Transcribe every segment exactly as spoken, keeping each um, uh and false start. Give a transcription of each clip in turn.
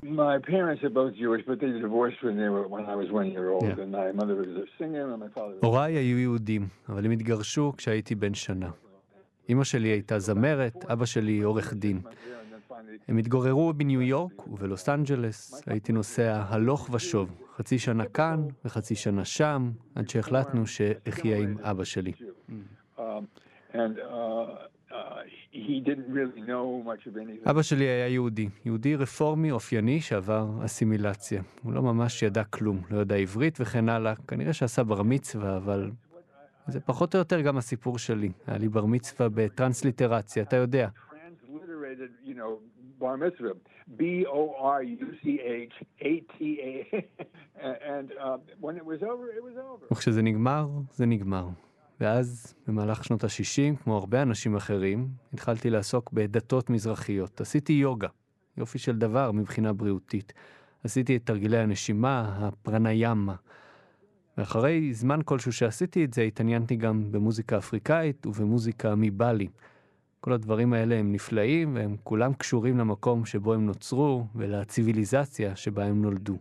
My parents are both Jewish, but they divorced when they were when I was one year old, Yeah. and my mother was a singer, and my father was... הוריי היו יהודים, אבל הם התגרשו כשהייתי בן שנה. אמא שלי הייתה זמרת, אבא שלי עורך דין. הם התגוררו בניו יורק ובלוס אנג'לס. הייתי נוסע הלוך ושוב, חצי שנה כאן וחצי שנה שם, עד שהחלטנו שאחיה עם אבא שלי. Um, and uh, uh, he didn't really know much of anything. אבא שלי היה יהודי, יהודי רפורמי אופייני שעבר אסימילציה. הוא לא ממש ידע כלום, לא ידע עברית וכן הלאה. כנראה שעשה בר מצווה, אבל זה פחות או יותר גם הסיפור שלי. היה לי בר מצווה בטרנסליטרציה, אתה יודע. Transliterated, you know, bar mitzvah, B O R U C H A T A, and uh, when it was over, it was over. וכשזה נגמר, זה נגמר. ואז, במהלך שנות ה-שישים, כמו הרבה אנשים אחרים, התחלתי לעסוק בדתות מזרחיות. עשיתי יוגה, יופי של דבר מבחינה בריאותית. עשיתי את תרגילי הנשימה, הפרניאמה. ואחרי זמן כלשהו שעשיתי את זה, התעניינתי גם במוזיקה אפריקאית ובמוזיקה מבלי. כל הדברים האלה הם נפלאים, והם כולם קשורים למקום שבו הם נוצרו, ולציביליזציה שבה הם נולדו.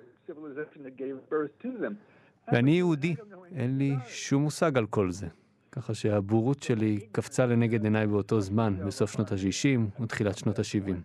ואני יהודי, אין לי שום מושג על כל זה. ככה שהבורות שלי קפצה לנגד עיניי באותו זמן, בסוף שנות ה-שישים ותחילת שנות ה-שבעים.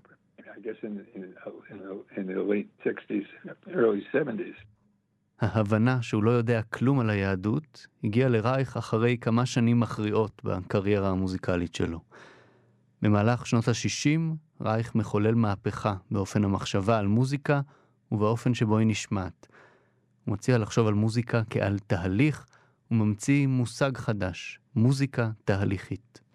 ההבנה שהוא לא יודע כלום על היהדות הגיעה לרייך אחרי כמה שנים מכריעות בקריירה המוזיקלית שלו. במהלך שנות ה-שישים רייך מחולל מהפכה באופן המחשבה על מוזיקה ובאופן שבו היא נשמעת. הוא מציע לחשוב על מוזיקה כעל תהליך וממציא מושג חדש, מוזיקה תהליכית.